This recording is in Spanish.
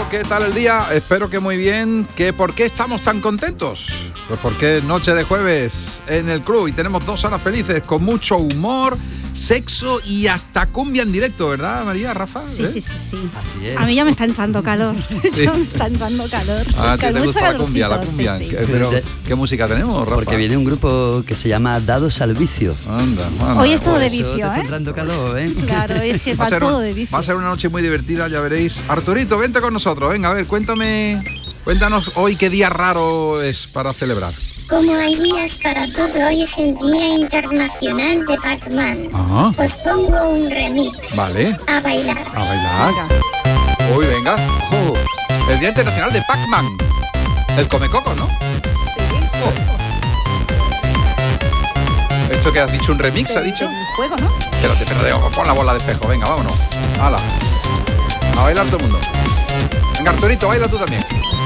¿qué tal el día? Espero que muy bien. ¿Por qué estamos tan contentos? Pues porque es noche de jueves en el club y tenemos 2 horas felices con mucho humor, sexo y hasta cumbia en directo, ¿verdad, María, Rafa? Sí. Así es. A mí ya me está entrando calor. Sí. Ya me está entrando calor. ¿A ti te gusta la cumbia? Sí. Pero, ¿qué música tenemos, Rafa? Porque viene un grupo que se llama Dados al Vicio. Anda. Hoy es todo de Eso vicio, te está ¿eh? entrando calor, ¿eh? Claro, es que va todo de vicio. Va a ser una noche muy divertida, ya veréis. Arturito, vente con nosotros. Venga, a ver, cuéntanos hoy qué día raro es para celebrar. Como hay días para todo, hoy es el Día Internacional de Pac-Man. Ajá. Os pongo un remix. Vale. A bailar. A bailar. Uy, venga. El Día Internacional de Pac-Man. El Comecoco, ¿no? Sí. ¿Esto que has dicho? ¿Un remix, ha dicho? Un juego, ¿no? Espérate, pon la bola de espejo. Venga, vámonos. ¡Hala! A bailar todo el mundo. Venga, Arturito, baila tú también.